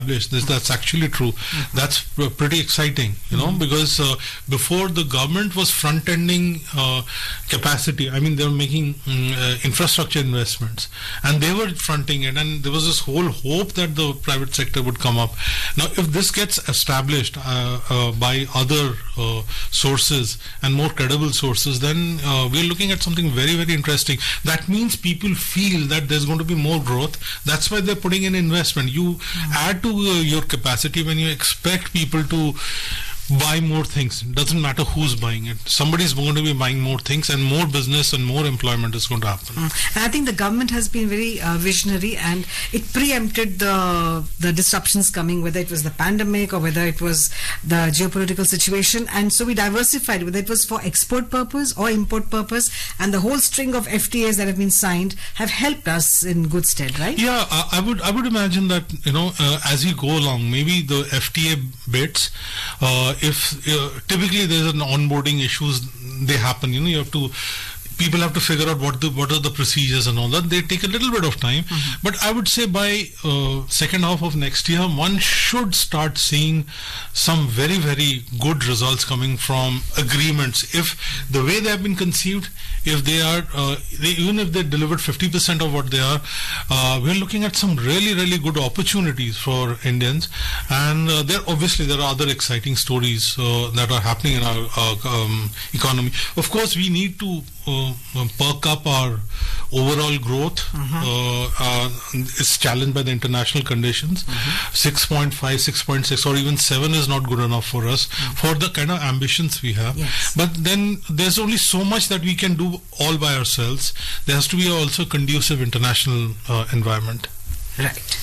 That's actually true. That's pretty exciting, because before the government was front-ending capacity. I mean, they were making infrastructure investments, and they were fronting it, and there was this whole hope that the private sector would come up. Now, if this gets established by other sources and more credible sources, then we're looking at something very, very interesting. That means people feel that there's going to be more growth. That's why they're putting in investment. You add to your capacity when you expect people to buy more things. It doesn't matter who's buying it. Somebody's going to be buying more things, and more business and more employment is going to happen. And I think the government has been very visionary, and it preempted the disruptions coming, whether it was the pandemic or whether it was the geopolitical situation. And so we diversified, whether it was for export purpose or import purpose, and the whole string of FTAs that have been signed have helped us in good stead, right? Yeah, I would imagine that, as we go along, maybe the FTA bits, if typically there's an onboarding issues, they happen. People have to figure out what are the procedures and all that. They take a little bit of time, but I would say by second half of next year, one should start seeing some very, very good results coming from agreements. If the way they have been conceived, if they are, even if they delivered 50% of what they are, we're looking at some really, really good opportunities for Indians. And there are other exciting stories that are happening in our economy. Of course, we need to perk up our overall growth. It's challenged by the international conditions. 6.5, 6.6 or even 7 is not good enough for us for the kind of ambitions we have. Yes. But then there's only so much that we can do all by ourselves. There has to be also a conducive international environment. Right.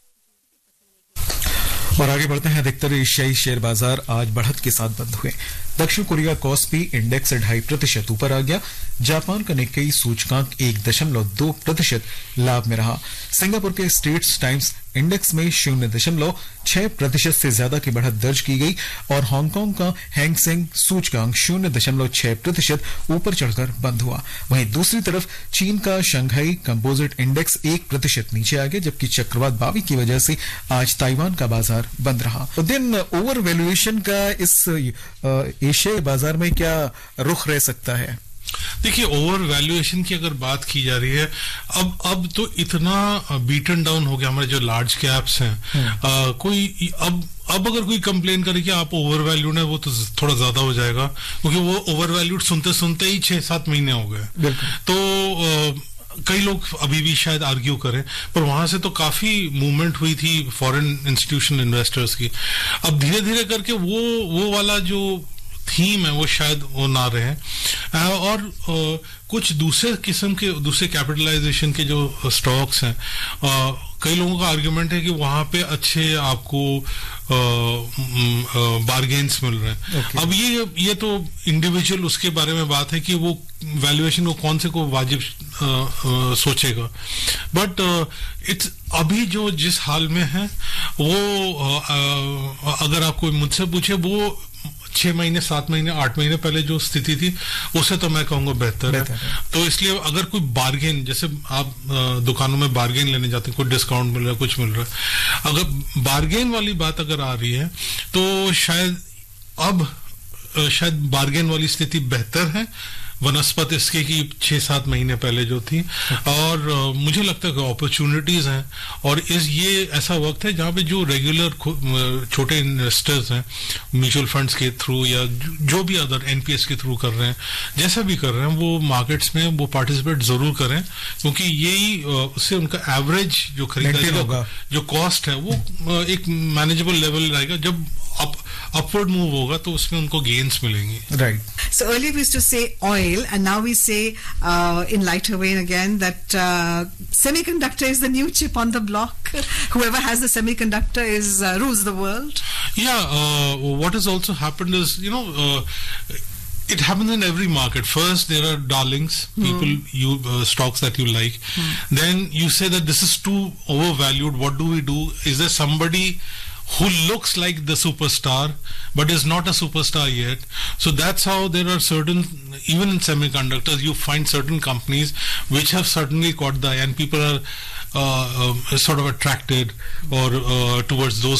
और आगे बढ़ते हैं। अधिकतर एशियाई share बाजार आज बढ़त के साथ बंद हुए। दक्षिण कोरिया कॉस्पी इंडेक्स से 2.5% ऊपर आ गया। जापान का निक्केई सूचकांक 1.2% लाभ में रहा। सिंगापुर के स्ट्रेट्स टाइम्स इंडेक्स में 0.6% से ज्यादा की बढ़त दर्ज की गई और हांगकांग का हैंग सेंग सूचकांक 0.6% ऊपर चढ़कर बंद हुआ। वहीं दूसरी तरफ चीन का शंघाई कंपोजिट इंडेक्स 1% नीचे आ गया, जबकि चक्रवात बावी की वजह से आज ताइवान का बाजार बंद रहा। दिन ओवर वैल्यूएशन का इस एशियाई बाजार में क्या रुख रह सकता है? देखिए, ओवर वैल्यूएशन की अगर बात की जा रही है, अब तो इतना बीटन डाउन हो गया हमारे जो लार्ज कैप्स हैं। कोई अब अगर कोई कंप्लेन करे कि आप ओवर वैल्यूड है, वो तो थोड़ा ज्यादा हो जाएगा, क्योंकि वो ओवर वैल्यूड सुनते सुनते ही 6-7 महीने हो गए। तो कई लोग अभी भी शायद आर्ग्यू करें, पर वहां से तो काफी मूवमेंट हुई थी फॉरेन इंस्टीट्यूशनल इन्वेस्टर्स की। अब धीरे धीरे करके वो वाला जो थीम है वो शायद वो ना रहे। और कुछ दूसरे किस्म के दूसरे कैपिटलाइजेशन के जो स्टॉक्स हैं, कई लोगों का आर्ग्यूमेंट है कि वहां पे अच्छे आपको बार्गेन्स मिल रहे हैं। अब ये तो इंडिविजुअल उसके बारे में बात है कि वो वैल्यूएशन को कौन से को वाजिब सोचेगा। बट इट्स अभी जो जिस हाल में है वो अगर आपको मुझसे पूछे, वो 6 महीने 7 महीने 8 महीने पहले जो स्थिति थी उससे तो मैं कहूंगा बेहतर है। तो इसलिए अगर कोई बार्गेन, जैसे आप दुकानों में बार्गेन लेने जाते हैं, कोई डिस्काउंट मिल रहा है, कुछ मिल रहा है, अगर बार्गेन वाली बात अगर आ रही है तो शायद बार्गेन वाली स्थिति बेहतर है वनस्पत इसके की 6-7 महीने पहले जो थी। और मुझे लगता है कि अपॉर्चुनिटीज हैं, और ये ऐसा वक्त है जहां पे जो रेगुलर छोटे इन्वेस्टर्स हैं म्यूचुअल फंड्स के थ्रू या जो भी अदर एनपीएस के थ्रू कर रहे हैं, जैसा भी कर रहे हैं, वो मार्केट्स में वो पार्टिसिपेट जरूर करें, क्योंकि यही उससे उनका एवरेज जो खरीदारी जो कॉस्ट है वो एक मैनेजेबल लेवल रहेगा। जब upward move होगा तो उसमें उनको gains मिलेंगी. Right. So earlier we used to say oil, and now we say in lighter vein again that semiconductor is the new chip on the block. Whoever has the semiconductor rules the world. Yeah. What has also happened is, it happens in every market. First, there are darlings, people, stocks that you like. Then you say that this is too overvalued. What do we do? Is there somebody who looks like the superstar but is not a superstar yet? So that's how there are certain, even in semiconductors, you find certain companies which have certainly caught the eye, and people are sort of attracted or towards those